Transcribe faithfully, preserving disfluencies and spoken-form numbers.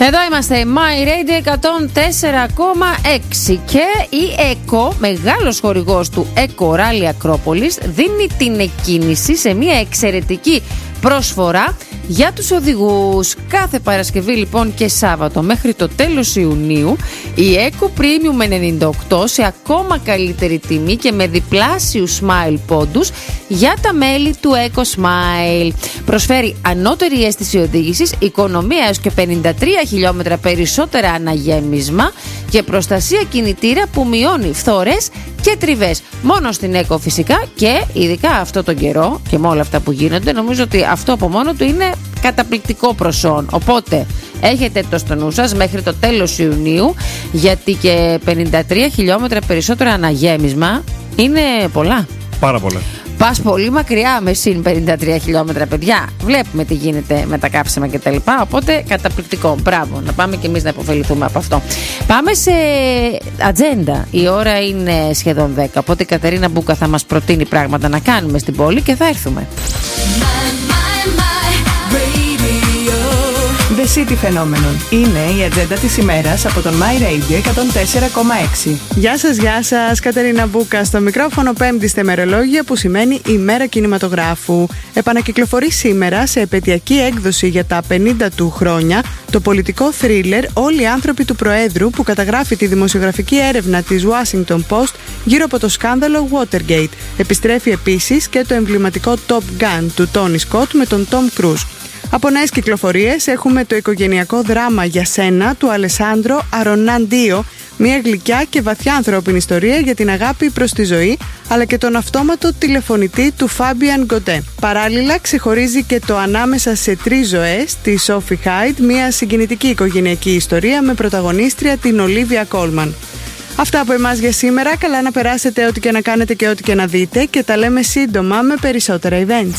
Εδώ είμαστε, My Radio εκατόν τέσσερα κόμμα έξι και η ΕΚΟ, μεγάλος χορηγός του ΕΚΟ Rally Ακρόπολης, δίνει την εκκίνηση σε μια εξαιρετική προσφορά για τους οδηγούς. Κάθε Παρασκευή λοιπόν και Σάββατο μέχρι το τέλος Ιουνίου η Eco Premium ενενήντα οκτώ σε ακόμα καλύτερη τιμή και με διπλάσιους Smile πόντους για τα μέλη του Eco Smile. Προσφέρει ανώτερη αίσθηση οδήγησης, οικονομία έως και πενήντα τρία χιλιόμετρα περισσότερα αναγέμισμα και προστασία κινητήρα που μειώνει φθορές και τριβές. Μόνο στην Eco φυσικά, και ειδικά αυτό τον καιρό και με όλα αυτά που γίνονται, νομίζω ότι αυτό από μόνο του είναι καταπληκτικό προσόν. Οπότε έχετε το στο νου σας μέχρι το τέλος Ιουνίου, γιατί και πενήντα τρία χιλιόμετρα περισσότερα αναγέμισμα είναι πολλά. Πάρα πολλά. Πας πολύ μακριά με συν πενήντα τρία χιλιόμετρα, παιδιά. Βλέπουμε τι γίνεται με τα κάψιμα και τα λοιπά. Οπότε καταπληκτικό. Μπράβο. Να πάμε και εμείς να υποφεληθούμε από αυτό. Πάμε σε ατζέντα. Η ώρα είναι σχεδόν δέκα. Οπότε η Κατερίνα Μπούκα θα μας προτείνει πράγματα να κάνουμε στην πόλη και θα έρθουμε. The City Phenomenon είναι η ατζέντα της ημέρας από τον My Radio εκατόν τέσσερα κόμμα έξι. Γεια σας, γεια σας. Κατερίνα Μπούκα στο μικρόφωνο, πέμπτη στα ημερολόγια, που σημαίνει ημέρα κινηματογράφου. Επανακυκλοφορεί σήμερα σε επαιτειακή έκδοση για τα πενήντα του χρόνια το πολιτικό θρίλερ «Όλοι οι άνθρωποι του Προέδρου», που καταγράφει τη δημοσιογραφική έρευνα της Washington Post γύρω από το σκάνδαλο Watergate. Επιστρέφει επίσης και το εμβληματικό Top Gun του Tony Scott με τον Tom Cruise. Από νέες κυκλοφορίες έχουμε το οικογενειακό δράμα «Για σένα» του Αλεσάντρο Αρονάντιο, μια γλυκιά και βαθιά ανθρώπινη ιστορία για την αγάπη προς τη ζωή, αλλά και τον αυτόματο τηλεφωνητή του Φάμπιαν Γκοντέ. Παράλληλα, ξεχωρίζει και το «Ανάμεσα σε τρεις ζωές» της Σόφι Χάιντ, μια συγκινητική οικογενειακή ιστορία με πρωταγωνίστρια την Ολίβια Κόλμαν. Αυτά από εμάς για σήμερα. Καλά να περάσετε ό,τι και να κάνετε και ό,τι και να δείτε, και τα λέμε σύντομα με περισσότερα events.